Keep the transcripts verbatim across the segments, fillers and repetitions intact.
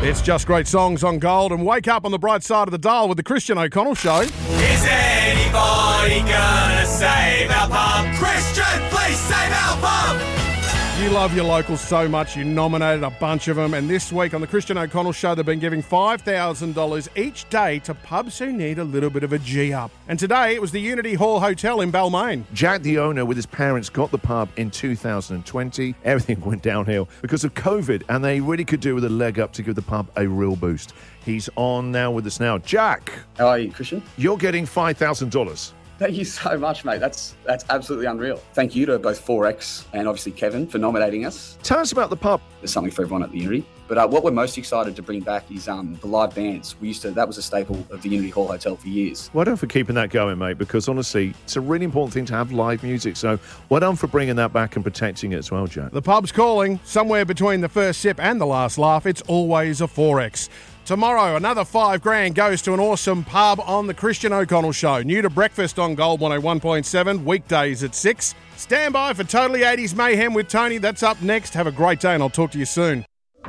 It's just great songs on Gold, and wake up on the bright side of the dial with the Christian O'Connell Show. Is anybody gonna save our pub? Christian, please save our pub! You love your locals so much, you nominated a bunch of them, and this week on the Christian O'Connell Show, they've been giving five thousand dollars each day to pubs who need a little bit of a G-up. And today, it was the Unity Hall Hotel in Balmain. Jack, the owner, with his parents, got the pub in two thousand twenty. Everything went downhill because of COVID, and they really could do with a leg up to give the pub a real boost. He's on now with us now. Jack. How are you, Christian? You're getting five thousand dollars. Thank you so much, mate. That's that's absolutely unreal. Thank you to both four X and obviously Kevin for nominating us. Tell us about the pub. There's something for everyone at the Unity. But uh, what we're most excited to bring back is um, the live bands. We used to that was a staple of the Unity Hall Hotel for years. Well done for keeping that going, mate, because honestly, it's a really important thing to have live music. So well done for bringing that back and protecting it as well, Jack. The pub's calling. Somewhere between the first sip and the last laugh, it's always a four X. Tomorrow, another five grand goes to an awesome pub on the Christian O'Connell Show. New to breakfast on Gold one oh one point seven, weekdays at six. Stand by for Totally eighties Mayhem with Tony. That's up next. Have a great day and I'll talk to you soon.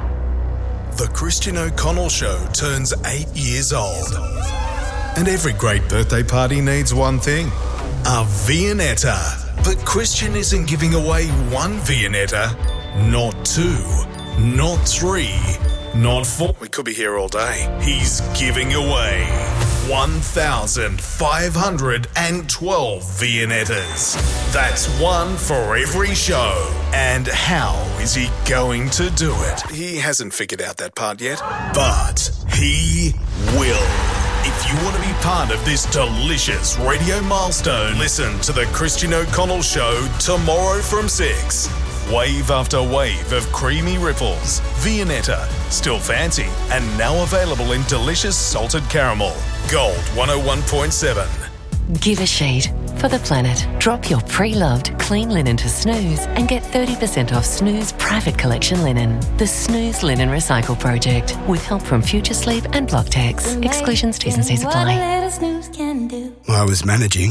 The Christian O'Connell Show turns eight years old. And every great birthday party needs one thing, a Viennetta. But Christian isn't giving away one Viennetta, not two, not three, not four. We could be here all day. He's giving away one thousand five hundred twelve Viennettas. That's one for every show. And how is he going to do it? He hasn't figured out that part yet, but he will. If you want to be part of this delicious radio milestone, listen to the Christian O'Connell Show tomorrow from six. Wave after wave of creamy ripples. Viennetta, still fancy, and now available in delicious salted caramel. Gold one oh one point seven. Give a shade for the planet. Drop your pre-loved clean linen to Snooze and get thirty percent off Snooze private collection linen. The Snooze Linen Recycle Project with help from Future Sleep and Blocktex. Exclusions, T's and C's apply. I was managing.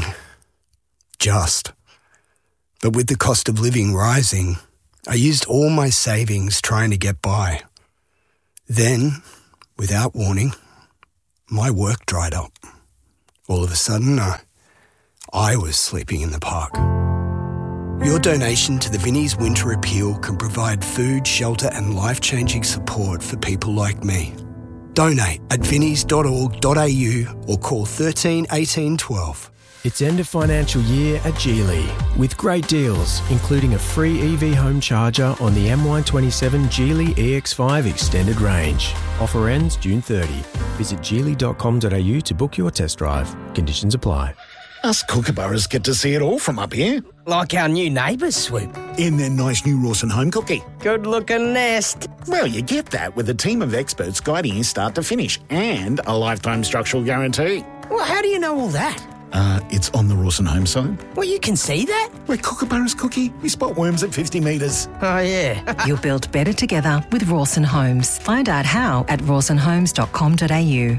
Just. But with the cost of living rising, I used all my savings trying to get by. Then, without warning, my work dried up. All of a sudden, uh, I was sleeping in the park. Your donation to the Vinnie's Winter Appeal can provide food, shelter and life-changing support for people like me. Donate at vinnies dot org dot a u or call thirteen eighteen twelve. It's end of financial year at Geely with great deals, including a free E V home charger on the M Y twenty-seven Geely E X five extended range. Offer ends June thirtieth. Visit geely dot com dot a u to book your test drive. Conditions apply. Us kookaburras get to see it all from up here. Like our new neighbours, Swoop. In their nice new Rawson home cookie. Good-looking nest. Well, you get that with a team of experts guiding you start to finish and a lifetime structural guarantee. Well, how do you know all that? Uh, it's on the Rawson home side. Well, you can see that? We're kookaburras, Cookie. We spot worms at fifty metres. Oh, yeah. You'll build better together with Rawson Homes. Find out how at rawson homes dot com dot a u.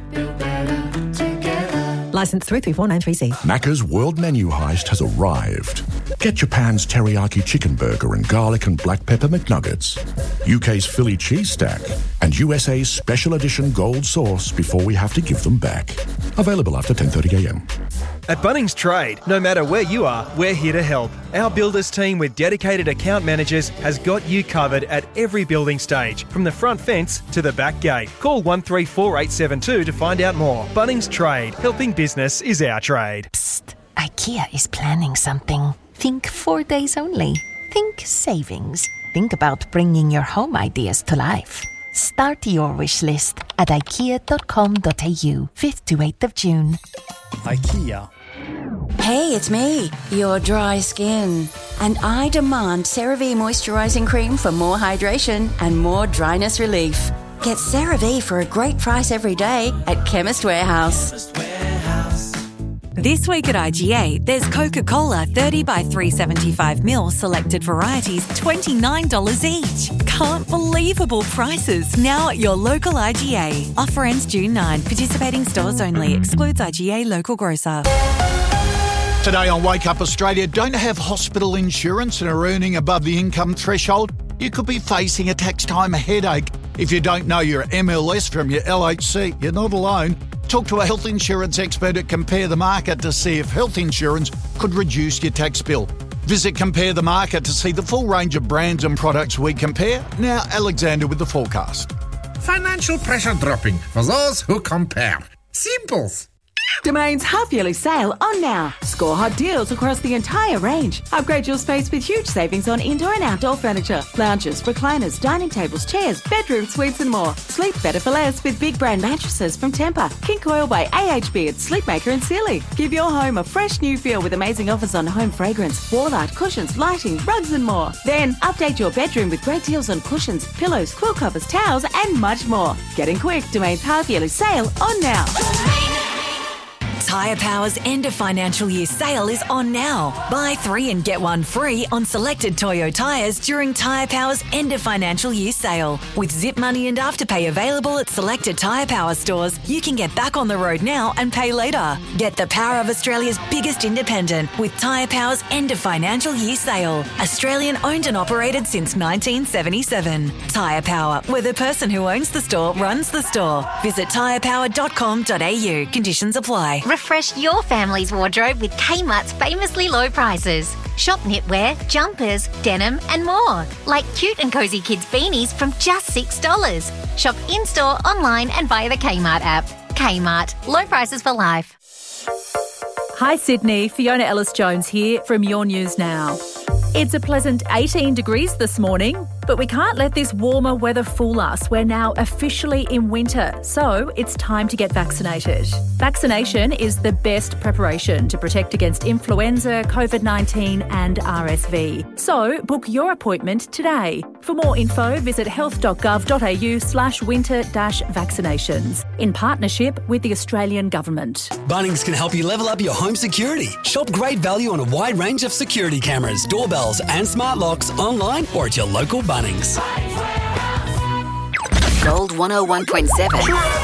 Licence three three four nine three C. Macca's World Menu Heist has arrived. Get Japan's teriyaki chicken burger and garlic and black pepper McNuggets, U K's Philly cheese stack, and U S A's special edition gold sauce before we have to give them back. Available after ten thirty a m. At Bunnings Trade, no matter where you are, we're here to help. Our builders team with dedicated account managers has got you covered at every building stage, from the front fence to the back gate. Call one three four eight seven two to find out more. Bunnings Trade, helping business is our trade. Psst, IKEA is planning something. Think four days only. Think savings. Think about bringing your home ideas to life. Start your wish list at ikea dot com dot a u, fifth to eighth of June. IKEA. Hey, it's me, your dry skin. And I demand CeraVe Moisturising Cream for more hydration and more dryness relief. Get CeraVe for a great price every day at Chemist Warehouse. This week at I G A, there's Coca-Cola thirty by three seventy-five mil selected varieties, twenty-nine dollars each. Can't believable prices now at your local I G A. Offer ends June ninth. Participating stores only. Excludes I G A local grocer. Today on Wake Up Australia, don't have hospital insurance and are earning above the income threshold? You could be facing a tax time headache. If you don't know your M L S from your L H C, you're not alone. Talk to a health insurance expert at Compare the Market to see if health insurance could reduce your tax bill. Visit Compare the Market to see the full range of brands and products we compare. Now, Alexander with the forecast. Financial pressure dropping for those who compare. Simples. Domain's half-yearly sale on now. Score hot deals across the entire range. Upgrade your space with huge savings on indoor and outdoor furniture, lounges, recliners, dining tables, chairs, bedroom suites and more. Sleep better for less with big brand mattresses from Tempur, King Coil by A H B at Sleepmaker and Sealy. Give your home a fresh new feel with amazing offers on home fragrance, wall art, cushions, lighting, rugs and more. Then update your bedroom with great deals on cushions, pillows, quilt covers, towels and much more. Get in quick. Domain's half-yearly sale on now. Tyre Power's end of financial year sale is on now. Buy three and get one free on selected Toyo tyres during Tyre Power's end of financial year sale. With Zip Money and Afterpay available at selected Tyre Power stores, you can get back on the road now and pay later. Get the power of Australia's biggest independent with Tyre Power's end of financial year sale. Australian owned and operated since nineteen seventy-seven. Tyre Power, where the person who owns the store runs the store. Visit tyre power dot com dot a u. Conditions apply. Refresh your family's wardrobe with Kmart's famously low prices. Shop knitwear, jumpers, denim and more. Like cute and cosy kids beanies from just six dollars. Shop in-store, online and via the Kmart app. Kmart. Low prices for life. Hi Sydney, Fiona Ellis-Jones here from Your News Now. It's a pleasant eighteen degrees this morning, but we can't let this warmer weather fool us. We're now officially in winter, so it's time to get vaccinated. Vaccination is the best preparation to protect against influenza, COVID nineteen and R S V. So book your appointment today. For more info, visit health dot gov dot a u slash winter dash vaccinations in partnership with the Australian Government. Bunnings can help you level up your home security. Shop great value on a wide range of security cameras, doorbells and smart locks online or at your local Bunnings. Gold one oh one point seven.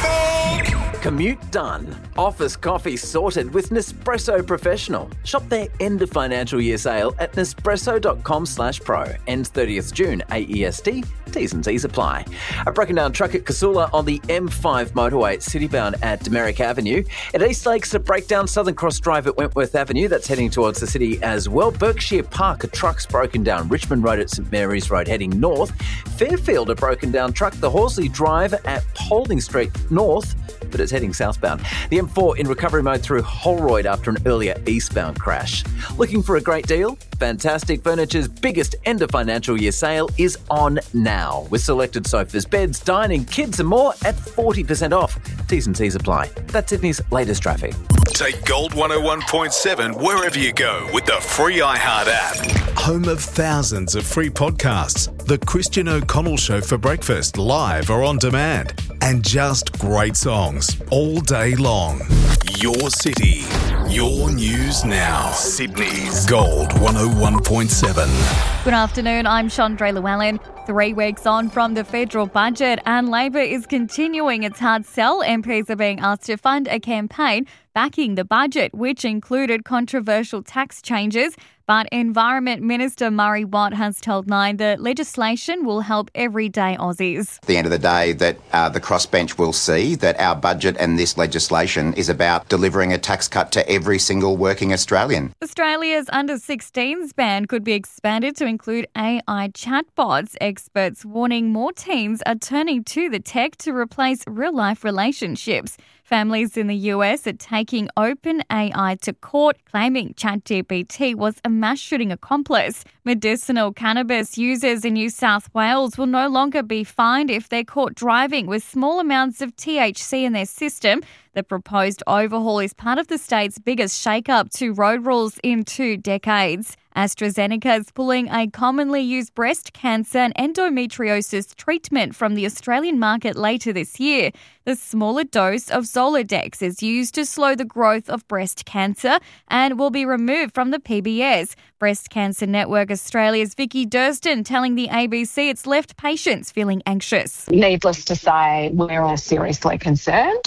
Commute done. Office coffee sorted with Nespresso Professional. Shop their end of financial year sale at nespresso dot com slash pro. Ends thirtieth June, A E S T. T's and T's apply. A broken down truck at Casula on the M five motorway citybound at Demerick Avenue. At East Lakes, a breakdown Southern Cross Drive at Wentworth Avenue. That's heading towards the city as well. Berkshire Park, a truck's broken down. Richmond Road at St Mary's Road heading north. Fairfield, a broken down truck. The Horsley Drive at Holding Street north, but it's heading southbound. The M four in recovery mode through Holroyd after an earlier eastbound crash. Looking for a great deal? Fantastic Furniture's biggest end of financial year sale is on now, with selected sofas, beds, dining, kids and more at forty percent off. T's and T's apply. That's Sydney's latest traffic. Take Gold one oh one point seven wherever you go with the free iHeart app. Home of thousands of free podcasts. The Christian O'Connell Show for breakfast, live or on demand. And just great songs all day long. Your city, your news now. Sydney's Gold one oh one point seven. Good afternoon, I'm Chandra Llewellyn. Three weeks on from the federal budget and Labor is continuing its hard sell. M Ps are being asked to fund a campaign backing the budget, which included controversial tax changes. But Environment Minister Murray Watt has told Nine that legislation will help everyday Aussies. At the end of the day, that uh, the crossbench will see that our budget and this legislation is about delivering a tax cut to every single working Australian. Australia's under sixteens ban could be expanded to include A I chatbots. Experts warning more teens are turning to the tech to replace real-life relationships. Families in the U S are taking OpenAI to court, claiming ChatGPT was a mass shooting accomplice. Medicinal cannabis users in New South Wales will no longer be fined if they're caught driving with small amounts of T H C in their system. The proposed overhaul is part of the state's biggest shake-up to road rules in two decades. AstraZeneca is pulling a commonly used breast cancer and endometriosis treatment from the Australian market later this year. The smaller dose of Zoladex is used to slow the growth of breast cancer and will be removed from the P B S. Breast Cancer Network Australia's Vicky Durston telling the A B C it's left patients feeling anxious. Needless to say, we're all seriously concerned.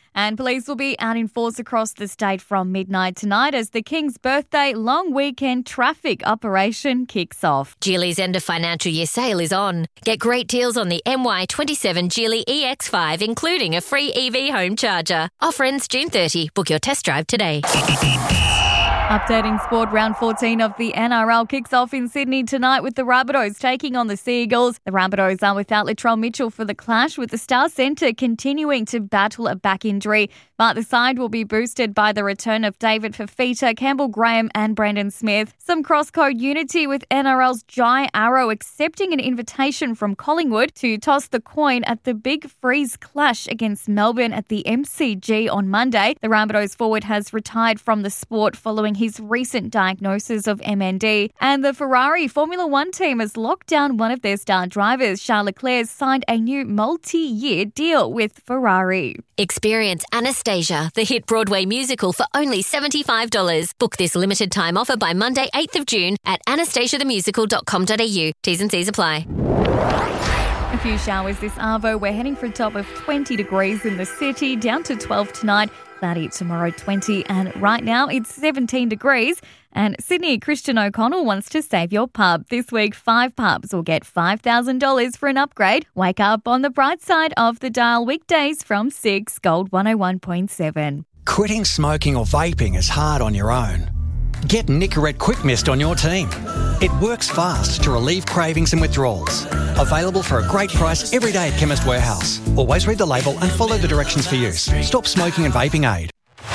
And police will be out in force across the state from midnight tonight as the King's Birthday long weekend traffic operation kicks off. Geely's end of financial year sale is on. Get great deals on the M Y twenty-seven Geely E X five, including a free E V home charger. Offer ends June thirtieth. Book your test drive today. Updating sport, round fourteen of the N R L kicks off in Sydney tonight with the Rabbitohs taking on the Seagulls. The Rabbitohs are without Latrell Mitchell for the clash, with the Star Centre continuing to battle a back injury. But the side will be boosted by the return of David Fafita, Campbell Graham and Brandon Smith. Some cross-code unity with N R L's Jai Arrow accepting an invitation from Collingwood to toss the coin at the Big Freeze clash against Melbourne at the M C G on Monday. The Rabbitohs forward has retired from the sport following his recent diagnosis of M N D. And the Ferrari Formula One team has locked down one of their star drivers. Charles Leclerc has signed a new multi-year deal with Ferrari. Experience Anastasia, the hit Broadway musical, for only seventy-five dollars. Book this limited time offer by Monday, eighth of June at anastasia the musical dot com dot a u. T's and C's apply. A few showers this Arvo. We're heading for a top of twenty degrees in the city, down to twelve tonight. Cloudy tomorrow, twenty, and right now it's seventeen degrees. And Sydney Christian O'Connell wants to save your pub. This week, five pubs will get five thousand dollars for an upgrade. Wake up on the bright side of the dial weekdays from six, Gold one oh one point seven. Quitting smoking or vaping is hard on your own. Get Nicorette Quick Mist on your team. It works fast to relieve cravings and withdrawals. Available for a great price every day at Chemist Warehouse. Always read the label and follow the directions for use. Stop smoking and vaping aid.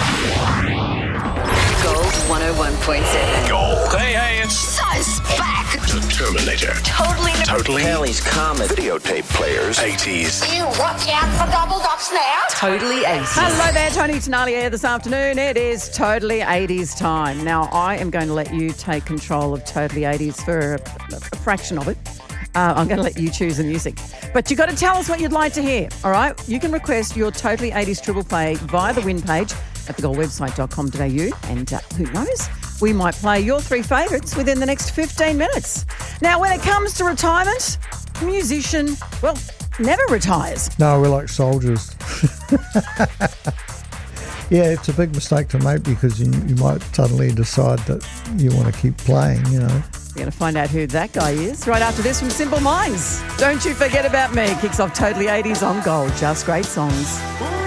Gold one oh one point seven. Gold. Hey, hey, it's Sus back. The Terminator. Totally. Totally. Kelly's Comet. Videotape players. eighties. You watch out for double dots now. Totally eighties. Hello there, Tony Tenali here this afternoon. It is Totally eighties time. Now, I am going to let you take control of Totally eighties for a, a fraction of it. Uh, I'm going to let you choose the music. But you've got to tell us what you'd like to hear, all right? You can request your Totally eighties triple play via the win page at the gold website dot com dot a u. And uh, who knows, we might play your three favourites within the next fifteen minutes. Now, when it comes to retirement, a musician, well, never retires. No, we're like soldiers. Yeah, it's a big mistake to make because you, you might suddenly decide that you want to keep playing, you know. We're going to find out who that guy is right after this from Simple Minds. Don't You Forget About Me kicks off Totally eighties on Gold. Just great songs.